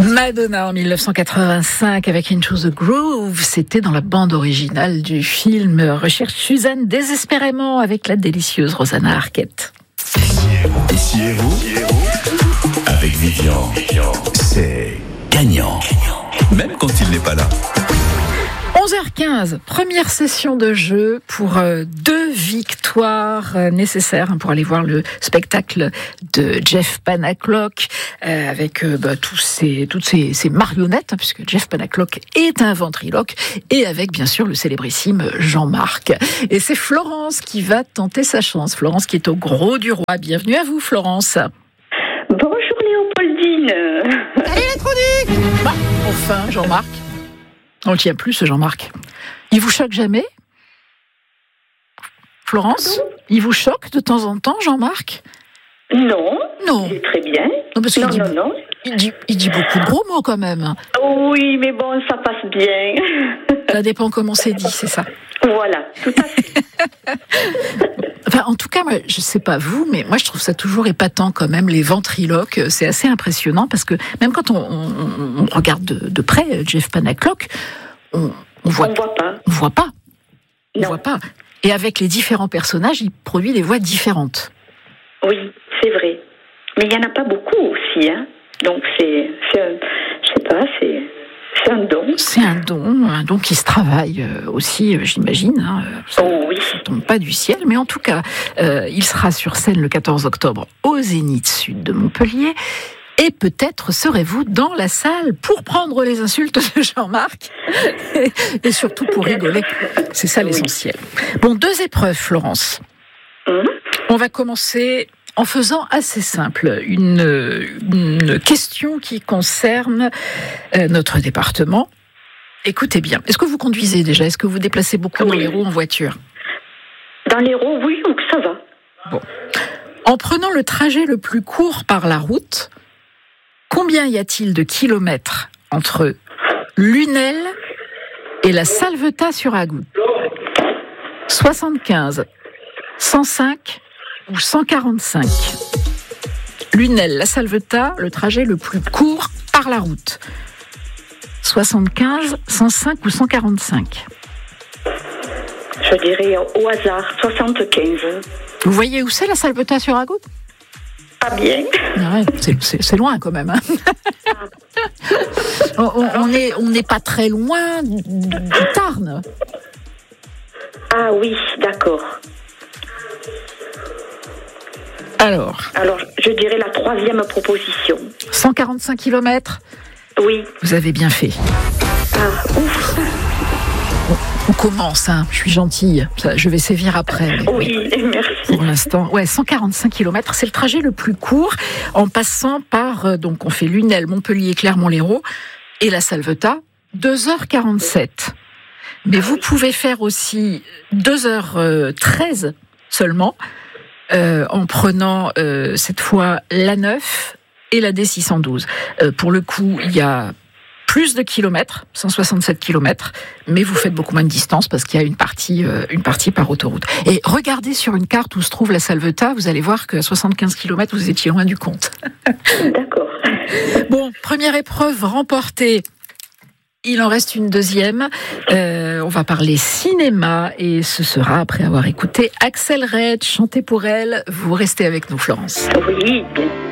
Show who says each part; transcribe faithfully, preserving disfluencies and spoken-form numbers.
Speaker 1: Madonna en dix-neuf cent quatre-vingt-cinq avec Into the Groove, c'était dans la bande originale du film Recherche Suzanne désespérément avec la délicieuse Rosanna Arquette.
Speaker 2: Ici et vous, avec Vivian, c'est gagnant, même quand il n'est pas là.
Speaker 1: onze heures quinze, première session de jeu pour euh, deux victoires euh, nécessaires hein, pour aller voir le spectacle de Jeff Panaclock euh, avec euh, bah, tous ces, toutes ces, ces marionnettes, hein, puisque Jeff Panaclock est un ventriloque, et avec bien sûr le célébrissime Jean-Marc. Et c'est Florence qui va tenter sa chance. Florence qui est au Gros du Roi. Bienvenue à vous, Florence.
Speaker 3: Bonjour Léopoldine.
Speaker 1: Allez, l'électronique bah, enfin, Jean-Marc. On ne tient plus, ce Jean-Marc. Il vous choque jamais, Florence?
Speaker 3: Pardon?
Speaker 1: Il vous choque de temps en temps, Jean-Marc?
Speaker 3: Non.
Speaker 1: Non.
Speaker 3: C'est très bien.
Speaker 1: Non, parce qu'il
Speaker 3: non,
Speaker 1: dit,
Speaker 3: non, non.
Speaker 1: Il dit, il dit beaucoup de gros mots, quand même.
Speaker 3: Oui, mais bon, ça passe bien.
Speaker 1: Ça dépend comment c'est dit, c'est ça.
Speaker 3: Voilà, tout à fait.
Speaker 1: Enfin, en tout cas, moi, je sais pas vous, mais moi, je trouve ça toujours épatant, quand même, les ventriloques. C'est assez impressionnant, parce que même quand on, on, on regarde de, de près Jeff Panaclock, on, on voit,
Speaker 3: On voit pas.
Speaker 1: On voit pas. On
Speaker 3: Non.
Speaker 1: voit pas. Et avec les différents personnages, il produit des voix différentes.
Speaker 3: Oui, c'est vrai. Mais il y en a pas beaucoup aussi, hein. Donc c'est, c'est un, je sais pas, c'est, c'est un don.
Speaker 1: C'est un don, un don qui se travaille aussi, j'imagine. Hein. Ça,
Speaker 3: Oh oui.
Speaker 1: ça tombe pas du ciel, mais en tout cas, euh, il sera sur scène le quatorze octobre au Zénith Sud de Montpellier. Et peut-être serez-vous dans la salle pour prendre les insultes de Jean-Marc et, et surtout pour rigoler. C'est ça l'essentiel. Bon, deux épreuves, Florence.
Speaker 3: Hum.
Speaker 1: On va commencer en faisant assez simple, une, une question qui concerne euh, notre département. Écoutez bien, est-ce que vous conduisez déjà? Est-ce que vous déplacez beaucoup dans
Speaker 3: Oui.
Speaker 1: l'Hérault en voiture?
Speaker 3: Dans l'Hérault, oui, donc ça va.
Speaker 1: Bon. En prenant le trajet le plus court par la route, combien y a-t-il de kilomètres entre Lunel et la Salvetat-sur-Agout? soixante-quinze, cent cinq ou cent quarante-cinq? Lunel, la Salvetat, le trajet le plus court par la route. soixante-quinze, cent cinq ou cent quarante-cinq?
Speaker 3: Je dirais au hasard, soixante-quinze.
Speaker 1: Vous voyez où c'est la Salvetat-sur-Agout?
Speaker 3: Pas bien.
Speaker 1: Ah ouais, c'est, c'est, c'est loin quand même. Hein. on, on, on est, on n'est pas très loin du, du Tarn.
Speaker 3: Ah oui, d'accord.
Speaker 1: Alors,
Speaker 3: Alors, je dirais la troisième proposition.
Speaker 1: cent quarante-cinq kilomètres,
Speaker 3: Oui.
Speaker 1: vous avez bien fait.
Speaker 3: Ah, ouf.
Speaker 1: On commence, hein. Je suis gentille, ça, je vais sévir après. Mais
Speaker 3: Oui, merci.
Speaker 1: pour l'instant, ouais, cent quarante-cinq kilomètres, c'est le trajet le plus court en passant par, euh, donc on fait Lunel, Montpellier, Clermont-Lérault et la Salvetat, deux heures quarante-sept. Mais vous pouvez faire aussi deux heures treize seulement, euh, en prenant euh, cette fois l'A neuf et la D six cent douze. Euh, pour le coup, il y a plus de kilomètres, cent soixante-sept kilomètres, mais vous faites beaucoup moins de distance parce qu'il y a une partie, euh, une partie par autoroute. Et regardez sur une carte où se trouve la Salvetat, vous allez voir qu'à soixante-quinze kilomètres, vous étiez loin du compte.
Speaker 3: D'accord.
Speaker 1: Bon, première épreuve remportée. Il en reste une deuxième. Euh, on va parler cinéma et ce sera après avoir écouté Axel Red chanter pour elle. Vous restez avec nous, Florence.
Speaker 3: Oui, bien.